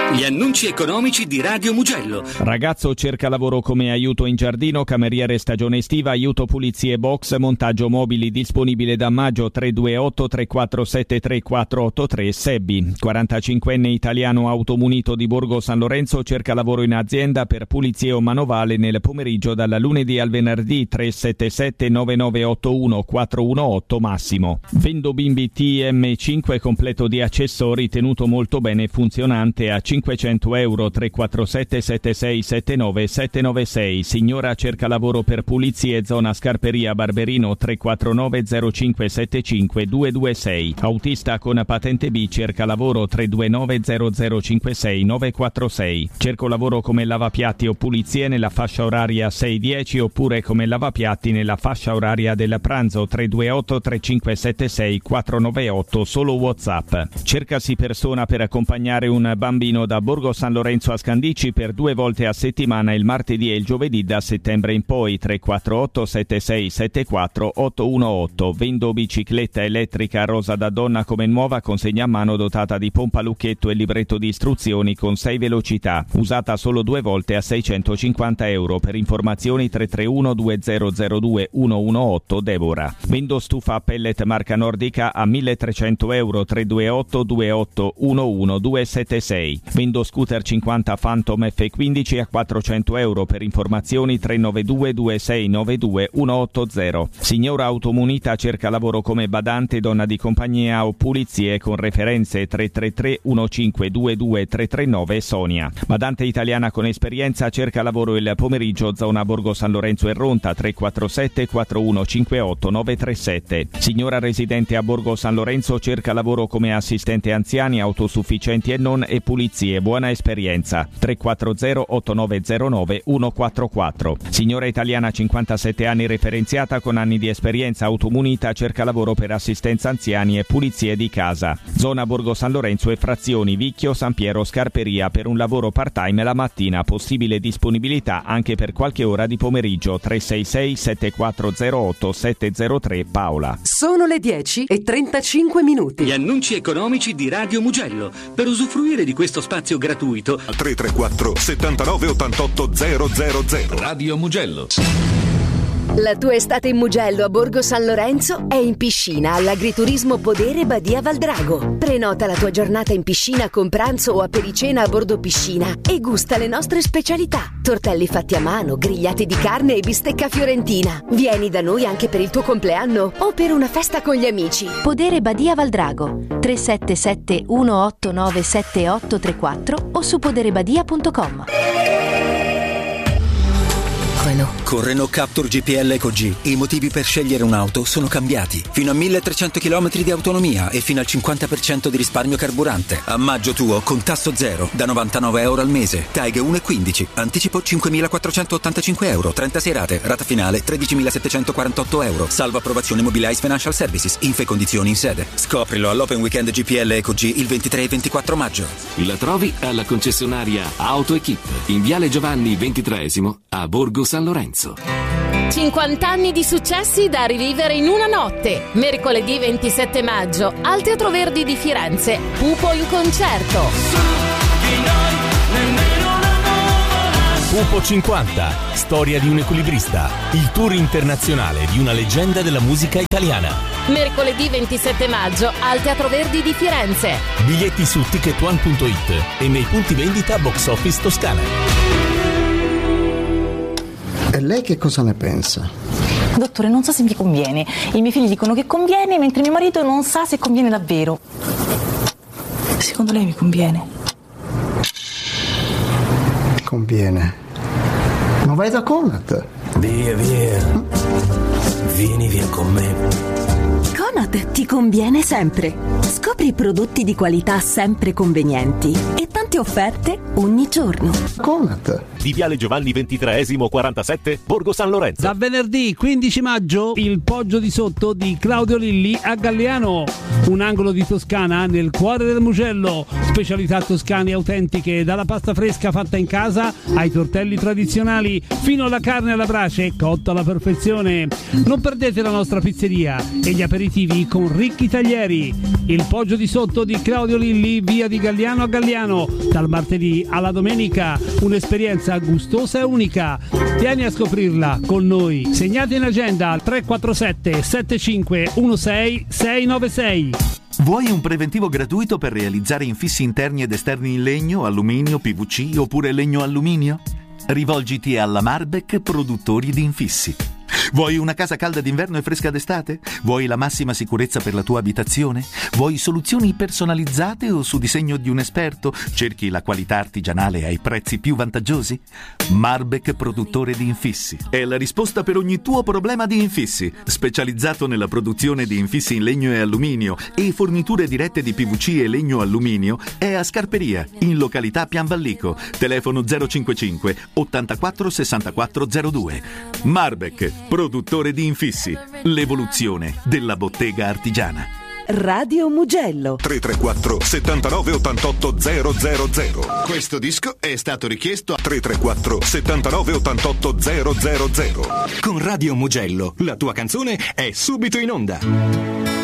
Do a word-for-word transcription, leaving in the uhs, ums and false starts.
Gli annunci economici di Radio Mugello. Ragazzo cerca lavoro come aiuto in giardino, cameriere stagione estiva, aiuto pulizie box, montaggio mobili disponibile da maggio. Tre due otto tre quattro sette tre quattro otto tre. Sebbi, quarantacinquenne italiano automunito di Borgo San Lorenzo, cerca lavoro in azienda per pulizie o manovale nel pomeriggio dal lunedì al venerdì. Tre sette sette nove nove otto uno quattro uno otto massimo. Vendo bimbi T M cinque completo di accessori, tenuto molto bene e funzionante a cinquecento euro. Tre quattro sette sette sei sette nove sette nove sei. Signora cerca lavoro per pulizie zona Scarperia Barberino. Tre quattro nove zero cinque sette cinque due due sei. Autista con patente B cerca lavoro. Tre due nove zero zero cinque sei nove quattro sei. Cerco lavoro come lavapiatti o pulizie nella fascia oraria sei dieci oppure come lavapiatti nella fascia oraria del pranzo. Tre due otto tre cinque sette sei quattro nove otto. Solo WhatsApp. Cercasi persona per accompagnare un bambino da Borgo San Lorenzo a Scandicci per due volte a settimana, il martedì e il giovedì da settembre in poi. Tre quattro otto sette sei sette quattro otto uno otto. Vendo bicicletta elettrica rosa da donna come nuova, consegna a mano dotata di pompa lucchetto e libretto di istruzioni con sei velocità, usata solo due volte a seicentocinquanta euro. Per informazioni tre tre uno due zero zero due uno uno otto. Devora. Vendo stufa a pellet marca nordica a milletrecento euro. Tre due otto due otto uno uno due sette sei. Vendo scooter cinquanta Phantom F quindici a quattrocento euro. Per informazioni tre nove due due sei nove due uno otto zero. Signora automunita cerca lavoro come badante, donna di compagnia o pulizie con referenze. Tre tre tre uno cinque due due tre tre nove. Sonia. Badante italiana con esperienza cerca lavoro il pomeriggio zona Borgo San Lorenzo e Ronta. Tre quattro sette quattro uno cinque otto nove tre sette. Signora residente a Borgo San Lorenzo cerca lavoro come assistente anziani, autosufficienti e non e pulizie, buona esperienza. Tre quattro zero otto nove zero nove uno quattro quattro. Signora italiana cinquantasette anni referenziata con anni di esperienza, automunita, cerca lavoro per assistenza anziani e pulizie di casa. Zona Borgo San Lorenzo e frazioni Vicchio, San Piero, Scarperia per un lavoro part-time la mattina, possibile disponibilità anche per qualche ora di pomeriggio. Tre sei sei sette quattro zero otto sette zero tre. Paola. Sono le dieci e trentacinque minuti. Gli annunci economici di Radio Mugello. Per usufruire di questo spazio gratuito tre tre quattro settantanove ottantotto zero zero zero. Radio Mugello. La tua estate in Mugello a Borgo San Lorenzo è in piscina all'Agriturismo Podere Badia Valdrago. Prenota la tua giornata in piscina con pranzo o apericena a bordo piscina e gusta le nostre specialità: tortelli fatti a mano, grigliati di carne e bistecca fiorentina. Vieni da noi anche per il tuo compleanno o per una festa con gli amici. Podere Badia Valdrago tre sette sette uno otto nove sette otto tre quattro o su poderebadia punto com. Renault. Con Renault Captur G P L Eco G i motivi per scegliere un'auto sono cambiati. Fino a milletrecento chilometri di autonomia e fino al cinquanta per cento di risparmio carburante. A maggio tuo con tasso zero da novantanove euro al mese. T A G uno virgola quindici. Anticipo cinquemilaquattrocentottantacinque euro. trentasei rate. Rata finale tredicimilasettecentoquarantotto euro. Salvo approvazione Mobilize Financial Services. Info e condizioni in sede. Scoprilo all'Open Weekend G P L Eco G il ventitré e ventiquattro maggio. La trovi alla concessionaria Auto Equip in Viale Giovanni ventitreesimo a Borgo San Lorenzo. cinquanta anni di successi da rivivere in una notte. Mercoledì ventisette maggio al Teatro Verdi di Firenze. Pupo in concerto. Pupo cinquanta, storia di un equilibrista, il tour internazionale di una leggenda della musica italiana. Mercoledì ventisette maggio al Teatro Verdi di Firenze. Biglietti su ticket one punto it e nei punti vendita Box Office Toscana. E lei che cosa ne pensa? Dottore, non so se mi conviene. I miei figli dicono che conviene, mentre mio marito non sa se conviene davvero. Secondo lei mi conviene? Conviene. Ma vai da Conad. Via, via. Vieni via con me. Conad ti conviene sempre. Scopri prodotti di qualità sempre convenienti e tante offerte ogni giorno. Conad. Di Viale Giovanni ventitreesimo quarantasette, Borgo San Lorenzo. Da venerdì quindici maggio il Poggio di Sotto di Claudio Lilli a Galliano, un angolo di Toscana nel cuore del Mugello. Specialità toscane autentiche, dalla pasta fresca fatta in casa ai tortelli tradizionali fino alla carne alla brace cotta alla perfezione. Non perdete la nostra pizzeria e gli aperitivi con ricchi taglieri. Il Poggio di Sotto di Claudio Lilli, via di Galliano a Galliano, dal martedì alla domenica, un'esperienza gustosa e unica. Vieni a scoprirla con noi. Segnate in agenda al tre quattro sette sette cinque uno sei sei nove sei. Vuoi un preventivo gratuito per realizzare infissi interni ed esterni in legno, alluminio, P V C oppure legno-alluminio? Rivolgiti alla Marbek Produttori di Infissi. Vuoi una casa calda d'inverno e fresca d'estate? Vuoi la massima sicurezza per la tua abitazione? Vuoi soluzioni personalizzate o su disegno di un esperto? Cerchi la qualità artigianale ai prezzi più vantaggiosi? Marbek Produttore di Infissi è la risposta per ogni tuo problema di infissi. Specializzato nella produzione di infissi in legno e alluminio e forniture dirette di P V C e legno-alluminio, è a Scarperia, in località Pianvallico. Telefono zero cinquantacinque ottantaquattro sessantaquattro zero due. Marbek Produttore di Infissi, l'evoluzione della bottega artigiana. Radio Mugello tre tre quattro settantanove ottantotto zero zero zero. Questo disco è stato richiesto a tre tre quattro settantanove ottantotto zero zero zero. Con Radio Mugello la tua canzone è subito in onda.